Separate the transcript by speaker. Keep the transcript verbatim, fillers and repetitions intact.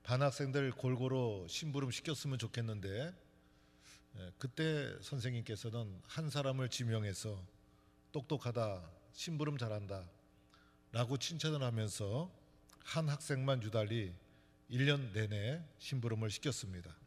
Speaker 1: 반 학생들 골고루 심부름 시켰으면 좋겠는데, 그때 선생님께서는 한 사람을 지명해서 똑똑하다, 심부름 잘한다 라고 칭찬을 하면서 한 학생만 유달리 일 년 내내 심부름을 시켰습니다.